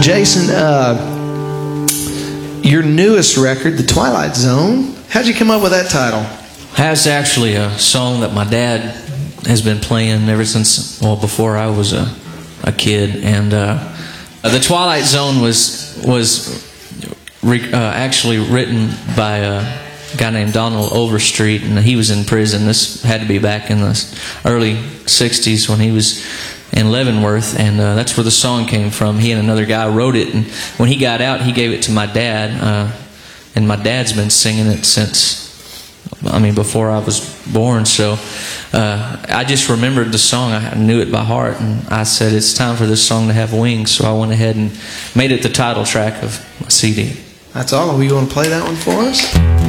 Jason, your newest record, The Twilight Zone, how'd you come up with that title? That's actually a song that my dad has been playing ever since, well, before I was a kid. And The Twilight Zone was actually written by a guy named Donald Overstreet, and he was in prison. This had to be back in the early 60s when he was in Leavenworth, and that's where the song came from. He and another guy wrote it, and when he got out, he gave it to my dad, and my dad's been singing it since, before I was born. So I just remembered the song. I knew it by heart, and I said, it's time for this song to have wings. So I went ahead and made it the title track of my CD. That's all. You want to play that one for us?